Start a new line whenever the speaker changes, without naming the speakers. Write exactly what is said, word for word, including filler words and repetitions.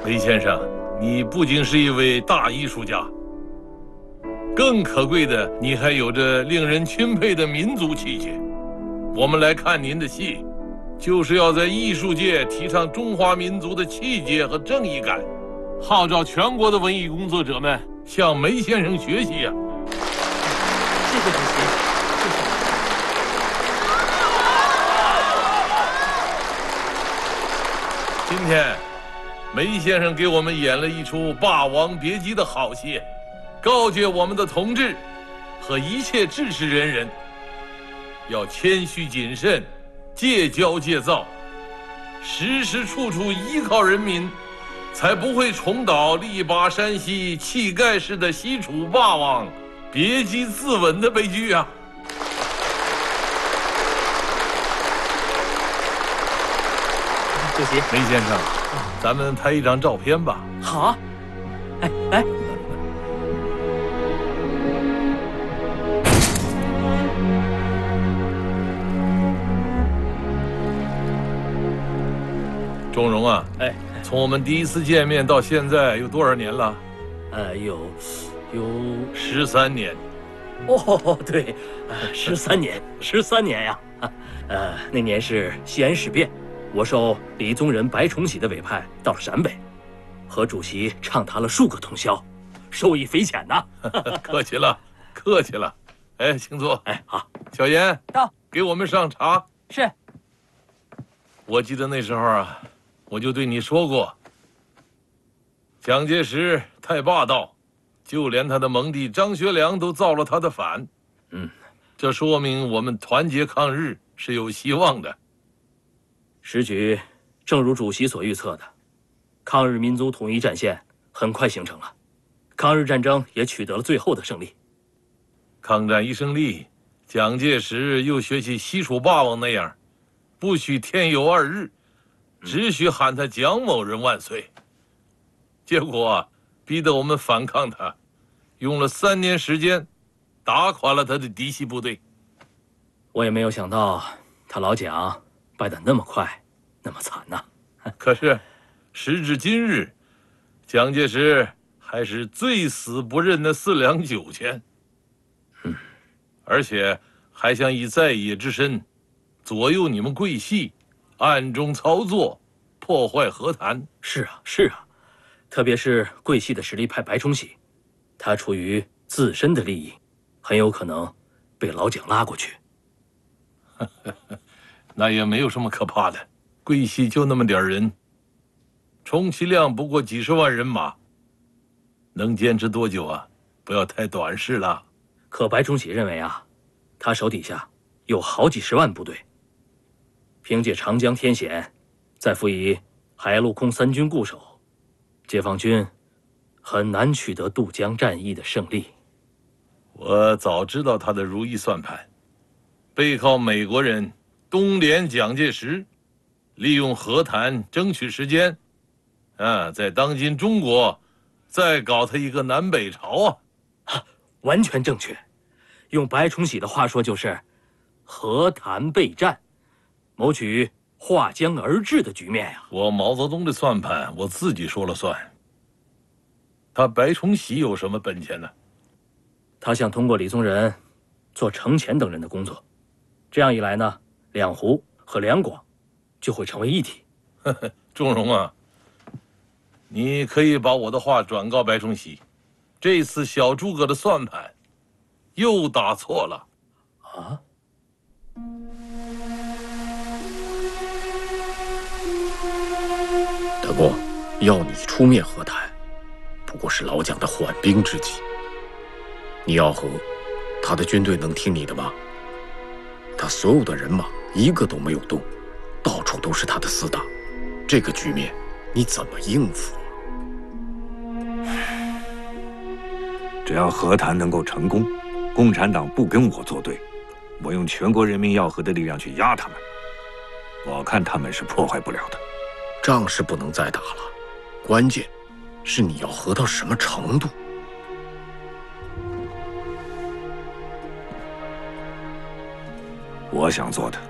梅先生，你不仅是一位大艺术家，更可贵的，你还有着令人钦佩的民族气节。我们来看您的戏，就是要在艺术界提倡中华民族的气节和正义感，号召全国的文艺工作者们向梅先生学习呀、啊！
谢谢主席，谢谢。
今天，梅先生给我们演了一出《霸王别姬》的好戏，告诫我们的同志和一切志士仁人，要谦虚谨慎，戒骄戒躁，时时处处依靠人民，才不会重蹈力拔山兮气盖世的西楚霸王别姬自刎的悲剧啊！
主席，
梅先生，咱们拍一张照片吧。
好啊，哎，来。
钟荣啊，
哎，
从我们第一次见面到现在有多少年了？
呃，有，有
十三年。
哦，对，呃，十三年，十三年呀。呃，那年是西安事变。我受李宗仁、白崇禧的委派，到了陕北，和主席畅谈了数个通宵，受益匪浅呐。
客气了，客气了。哎，请坐。
哎，好。
小严
到，
给我们上茶。
是。
我记得那时候啊，我就对你说过，蒋介石太霸道，就连他的盟弟张学良都造了他的反。
嗯，
这说明我们团结抗日是有希望的。
时局正如主席所预测的，抗日民族统一战线很快形成了，抗日战争也取得了最后的胜利。
抗战一胜利，蒋介石又学起西楚霸王那样，不许天有二日，只许喊他蒋某人万岁。结果啊，逼得我们反抗他，用了三年时间，打垮了他的嫡系部队。
我也没有想到他老蒋败得那么快，那么惨呐！
可是，时至今日，蒋介石还是最死不认的四两九千。
嗯，
而且还想以在野之身，左右你们桂系，暗中操作，破坏和谈。
是啊，是啊，特别是桂系的实力派白崇禧，他出于自身的利益，很有可能被老蒋拉过去。
那也没有什么可怕的，桂系就那么点人，充其量不过几十万人马，能坚持多久啊？不要太短视了。
可白崇禧认为啊，他手底下有好几十万部队，凭借长江天险，再辅以海陆空三军固守，解放军很难取得渡江战役的胜利。
我早知道他的如意算盘，背靠美国人，东联蒋介石，利用和谈争取时间，啊，在当今中国再搞他一个南北朝啊！
啊，完全正确。用白崇禧的话说，就是和谈备战，谋取划江而治的局面呀、啊。
我毛泽东的算盘，我自己说了算。他白崇禧有什么本钱呢？
他想通过李宗仁做程潜等人的工作，这样一来呢，两湖和两广就会成为一体。
呵呵，钟荣啊，你可以把我的话转告白崇禧，这次小诸葛的算盘又打错了。
啊？
德公，要你出面和谈，不过是老蒋的缓兵之计。你要和，他的军队能听你的吗？他所有的人马一个都没有动，到处都是他的死党，这个局面你怎么应付啊？
只要和谈能够成功，共产党不跟我作对，我用全国人民要和的力量去压他们，我看他们是破坏不了的。
仗是不能再打了，关键是你要和到什么程度。
我想做的